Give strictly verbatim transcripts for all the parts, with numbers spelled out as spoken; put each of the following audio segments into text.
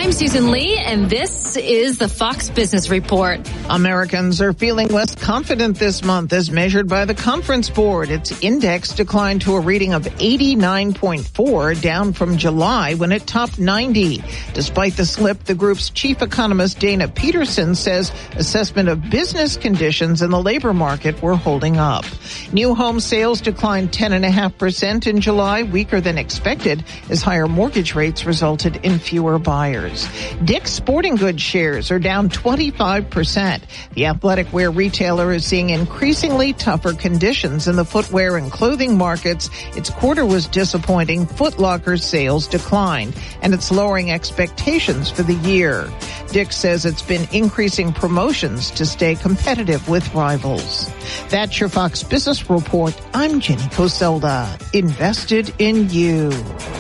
I'm Susan Lee, and this is the Fox Business Report. Americans are feeling less confident this month as measured by the Conference Board. Its index declined to a reading of eighty-nine point four, down from July when it topped ninety. Despite the slip, the group's chief economist Dana Peterson says assessment of business conditions in the labor market were holding up. New home sales declined ten point five percent in July, weaker than expected, as higher mortgage rates resulted in fewer buyers. Dick's Sporting Goods shares are down twenty-five percent. The athletic wear retailer is seeing increasingly tougher conditions in the footwear and clothing markets. Its quarter was disappointing. Foot Locker's sales declined, and it's lowering expectations for the year. Dick's says it's been increasing promotions to stay competitive with rivals. That's your Fox Business Report. I'm Jenny Coselda. Invested in you.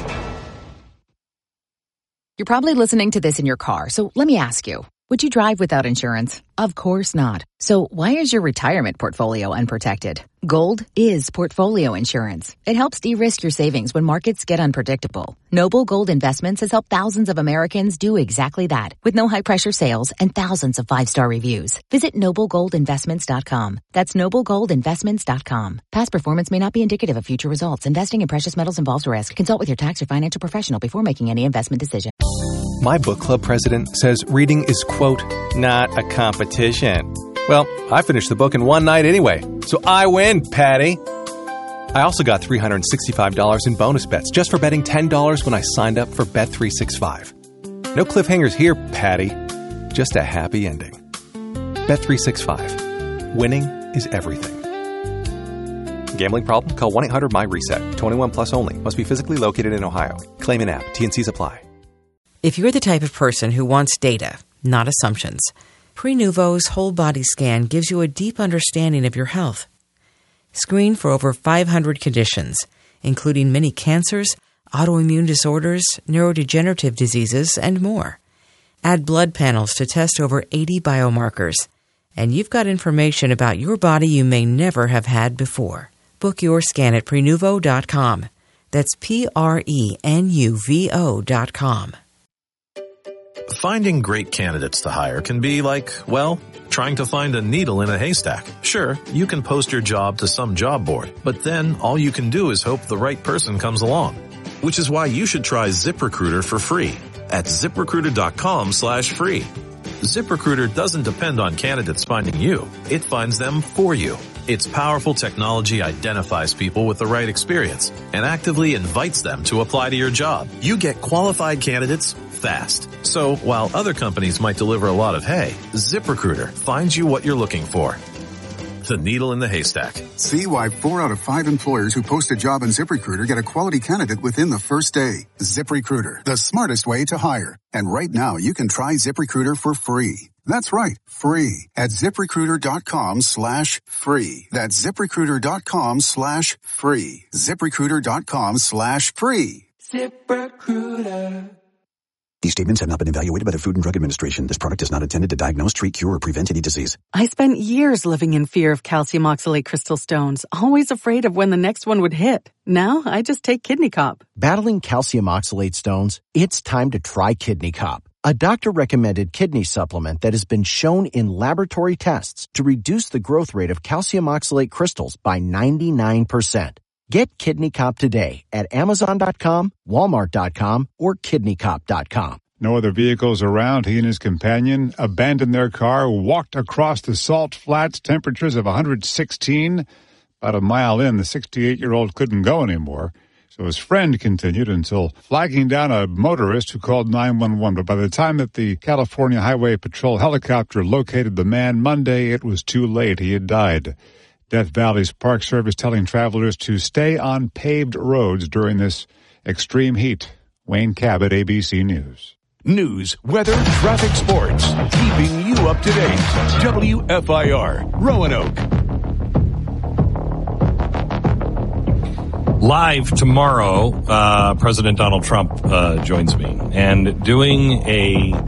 You're probably listening to this in your car, so let me ask you, would you drive without insurance? Of course not. So why is your retirement portfolio unprotected? Gold is portfolio insurance. It helps de-risk your savings when markets get unpredictable. Noble Gold Investments has helped thousands of Americans do exactly that, with no high-pressure sales and thousands of five-star reviews. Visit noble gold investments dot com. That's noble gold investments dot com. Past performance may not be indicative of future results. Investing in precious metals involves risk. Consult with your tax or financial professional before making any investment decision. My book club president says reading is, quote, not a competition. Well, I finished the book in one night anyway, so I win, Patty. I also got three hundred sixty-five dollars in bonus bets just for betting ten dollars when I signed up for Bet three sixty-five. No cliffhangers here, Patty. Just a happy ending. Bet three sixty-five. Winning is everything. Gambling problem? Call one eight hundred my reset. twenty-one plus only. Must be physically located in Ohio. Claim in app. T N Cs apply. If you're the type of person who wants data, not assumptions, Prenuvo's whole body scan gives you a deep understanding of your health. Screen for over five hundred conditions, including many cancers, autoimmune disorders, neurodegenerative diseases, and more. Add blood panels to test over eighty biomarkers, and you've got information about your body you may never have had before. Book your scan at Prenuvo dot com. That's P R E N U V O dot com. Finding great candidates to hire can be like, well, trying to find a needle in a haystack. Sure, you can post your job to some job board, but then all you can do is hope the right person comes along. Which is why you should try ZipRecruiter for free at ZipRecruiter dot com slash free. ZipRecruiter doesn't depend on candidates finding you. It finds them for you. Its powerful technology identifies people with the right experience and actively invites them to apply to your job. You get qualified candidates fast. So while other companies might deliver a lot of hay, ZipRecruiter finds you what you're looking for. The needle in the haystack. See why four out of five employers who post a job on ZipRecruiter get a quality candidate within the first day. ZipRecruiter, the smartest way to hire. And right now you can try ZipRecruiter for free. That's right, free at ZipRecruiter dot com slash free. That's ZipRecruiter dot com slash free. ZipRecruiter dot com slash free. ZipRecruiter. These statements have not been evaluated by the Food and Drug Administration. This product is not intended to diagnose, treat, cure, or prevent any disease. I spent years living in fear of calcium oxalate crystal stones, always afraid of when the next one would hit. Now, I just take Kidney Cop. Battling calcium oxalate stones? It's time to try Kidney Cop, a doctor-recommended kidney supplement that has been shown in laboratory tests to reduce the growth rate of calcium oxalate crystals by ninety-nine percent. Get Kidney Cop today at Amazon dot com, Walmart dot com, or Kidney Cop dot com. No other vehicles around. He and his companion abandoned their car, walked across the salt flats, temperatures of one hundred sixteen. About a mile in, the sixty-eight-year-old couldn't go anymore. So his friend continued until flagging down a motorist who called nine one one. But by the time that the California Highway Patrol helicopter located the man Monday, it was too late. He had died. Death Valley's Park Service telling travelers to stay on paved roads during this extreme heat. Wayne Cabot, A B C News. News, weather, traffic, sports. Keeping you up to date. W F I R, Roanoke. Live tomorrow, uh, President Donald Trump uh, joins me. And doing a